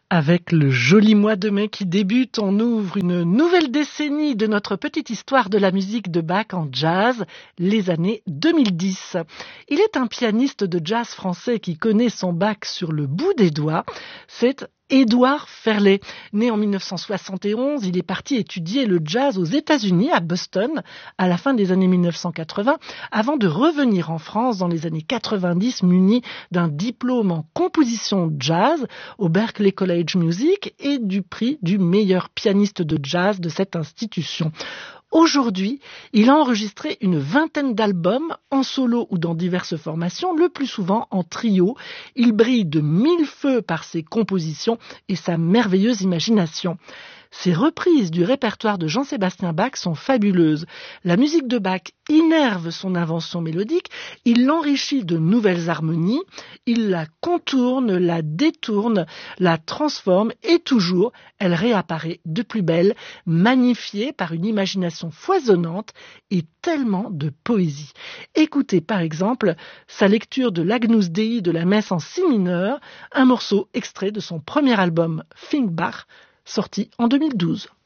Avec le joli mois de mai qui débute, on ouvre une nouvelle décennie de notre petite histoire de la musique de Bach en jazz, les années 2010. Il est un pianiste de jazz français qui connaît son Bach sur le bout des doigts. C'est Édouard Ferlet. Né en 1971, il est parti étudier le jazz aux États-Unis, à Boston, à la fin des années 1980, avant de revenir en France dans les années 90, muni d'un diplôme en composition jazz au Berklee College Music et du prix du meilleur pianiste de jazz de cette institution. Aujourd'hui, il a enregistré une vingtaine d'albums en solo ou dans diverses formations, le plus souvent en trio. Il brille de mille feux par ses compositions et sa merveilleuse imagination. Ses reprises du répertoire de Jean-Sébastien Bach sont fabuleuses. La musique de Bach innerve son invention mélodique, il l'enrichit de nouvelles harmonies, il la contourne, la détourne, la transforme et toujours, elle réapparaît de plus belle, magnifiée par une imagination foisonnante et tellement de poésie. Écoutez par exemple sa lecture de l'Agnus Dei de la messe en si mineur, un morceau extrait de son premier album Think Bach, sorti en 2012.